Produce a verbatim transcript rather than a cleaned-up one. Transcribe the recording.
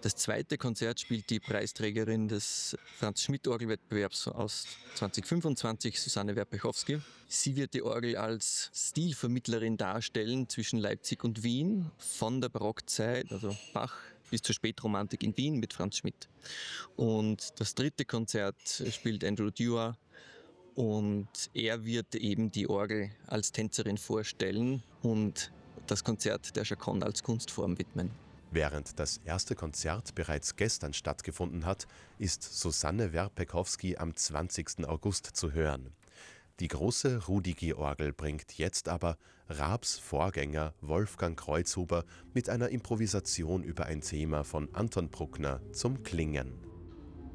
Das zweite Konzert spielt die Preisträgerin des Franz-Schmidt-Orgelwettbewerbs aus zwanzig fünfundzwanzig, Susanne Werpechowski. Sie wird die Orgel als Stilvermittlerin darstellen zwischen Leipzig und Wien, von der Barockzeit, also Bach, bis zur Spätromantik in Wien mit Franz Schmidt. Und das dritte Konzert spielt Andrew Dewar und er wird eben die Orgel als Tänzerin vorstellen und das Konzert der Chaconne als Kunstform widmen. Während das erste Konzert bereits gestern stattgefunden hat, ist Susanne Werpechowski am zwanzigsten August zu hören. Die große Rudigi-Orgel bringt jetzt aber Raabs Vorgänger Wolfgang Kreuzhuber mit einer Improvisation über ein Thema von Anton Bruckner zum Klingen.